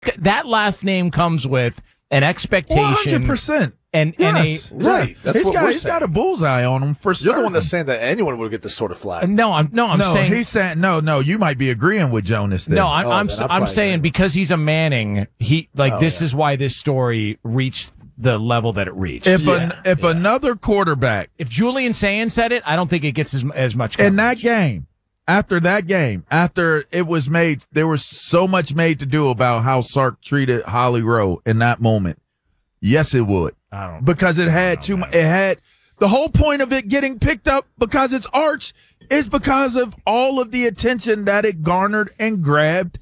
that last name comes with an expectation. 100%. And yes, right. That's he's got a bullseye on him for You're the one that's saying that anyone would get this sort of flag. No, I'm saying he's saying no. You might be agreeing with Jonas there. No, I'm saying because he's a Manning, this is why this story reached the level that it reached. If another quarterback, if Julian Sand said it, I don't think it gets as much coverage. In that game. After it was made, there was so much made to do about how Sark treated Holly Rowe in that moment. Yes, it would. Because it had too much. It had the whole point of it getting picked up because it's Arch is because of all of the attention that it garnered and grabbed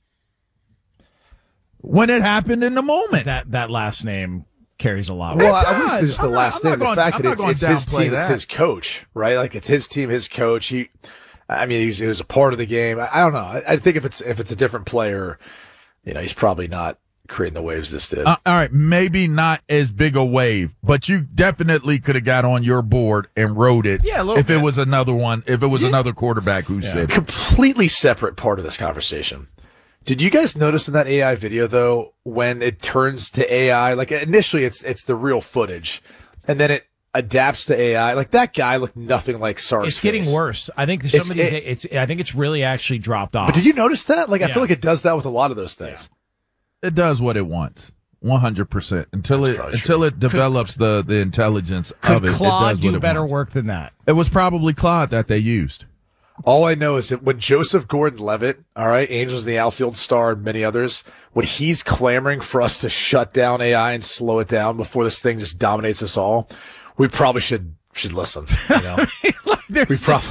when it happened in the moment. That last name carries a lot. Well, I wouldn't say just the last name. The fact that it's his team, it's his coach, right? Like it's his team, his coach. He was a part of the game. I don't know. I think if it's a different player, he's probably not creating the waves this did. All right, maybe not as big a wave, but you definitely could have got on your board and wrote it. Yeah, a little bit. It was another one. If it was another quarterback who said it. Completely separate part of this conversation. Did you guys notice in that AI video though, when it turns to AI, like initially it's the real footage, and then it adapts to AI. Like that guy looked nothing like Sark's It's getting face. worse. I think some of these. I think it's really actually dropped off. But did you notice that? Like I feel like it does that with a lot of those things. It does what it wants. 100% until it develops the intelligence of it. Could Claude it does do what it better wants. work than that? It was probably Claude that they used. All I know is that when Joseph Gordon-Levitt, all right, Angels in the Outfield star and many others, when he's clamoring for us to shut down AI and slow it down before this thing just dominates us all, we probably should listen. I'm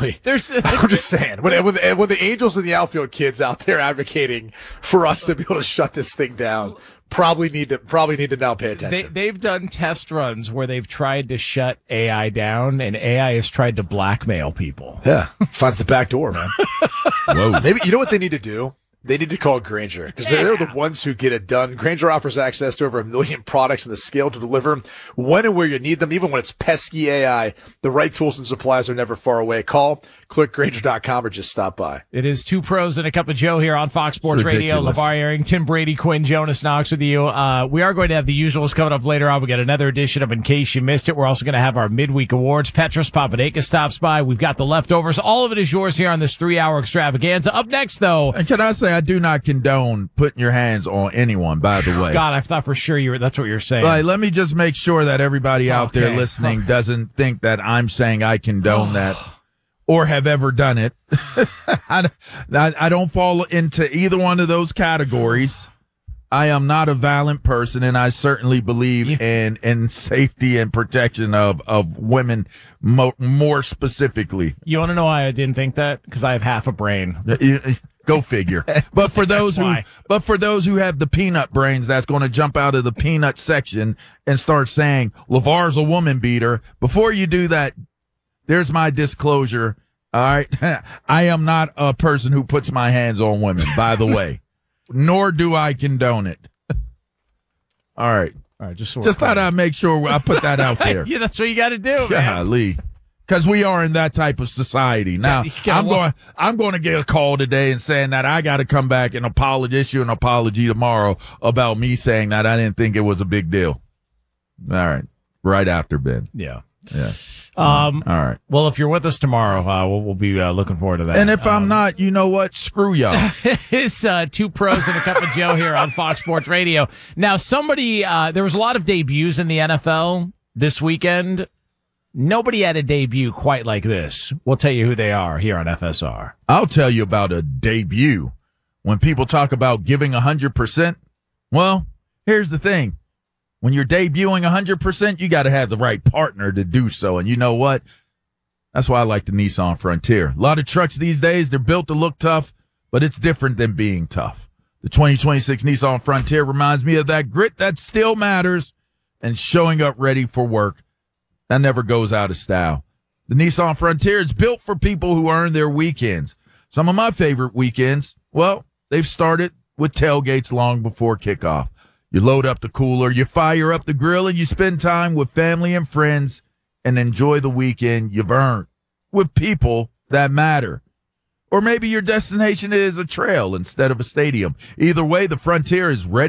just saying when the Angels and the Outfield kids out there advocating for us to be able to shut this thing down, probably need to now pay attention. They've done test runs where they've tried to shut AI down, and AI has tried to blackmail people. Yeah, finds the back door, man. Whoa. Maybe you know what they need to do? They need to call Grainger because they're the ones who get it done. Grainger offers access to over 1 million products and the scale to deliver when and where you need them, even when it's pesky AI. The right tools and supplies are never far away. Call, click Grainger.com, or just stop by. It is Two Pros and a Cup of Joe here on Fox Sports Radio. LeVar Arrington, Brady Quinn, Jonas Knox with you. We are going to have the usuals coming up later on. We got another edition of In Case You Missed It. We're also going to have our midweek awards. Petros Papadakis stops by. We've got the leftovers. All of it is yours here on this 3-hour extravaganza. Up next, though. And can I say, I do not condone putting your hands on anyone, by the way. God, I thought for sure that's what you're saying. Let me just make sure that everybody out there listening doesn't think that I'm saying I condone that or have ever done it. I don't fall into either one of those categories. I am not a violent person, and I certainly believe in safety and protection of women more specifically. You want to know why I didn't think that? Because I have half a brain. Go figure. But for those who have the peanut brains, that's going to jump out of the peanut section and start saying LeVar's a woman beater. Before you do that, there's my disclosure. All right. I am not a person who puts my hands on women, by the way, nor do I condone it. All right. Just thought I'd make sure I put that out there. Yeah, that's what you got to do, man. Golly. Because we are in that type of society. Now, I'm going to get a call today and saying that I got to come back and issue an apology tomorrow about me saying that I didn't think it was a big deal. All right. Right after, Ben. Yeah. All right. Well, if you're with us tomorrow, we'll be looking forward to that. And if I'm not, you know what? Screw y'all. It's Two Pros and a Cup of Joe here on Fox Sports Radio. Now, there was a lot of debuts in the NFL this weekend. Nobody had a debut quite like this. We'll tell you who they are here on FSR. I'll tell you about a debut. When people talk about giving 100%, well, here's the thing. When you're debuting 100%, you got to have the right partner to do so. And you know what? That's why I like the Nissan Frontier. A lot of trucks these days, they're built to look tough, but it's different than being tough. The 2026 Nissan Frontier reminds me of that grit that still matters and showing up ready for work. That never goes out of style. The Nissan Frontier is built for people who earn their weekends. Some of my favorite weekends, well, they've started with tailgates long before kickoff. You load up the cooler, you fire up the grill, and you spend time with family and friends and enjoy the weekend you've earned with people that matter. Or maybe your destination is a trail instead of a stadium. Either way, the Frontier is ready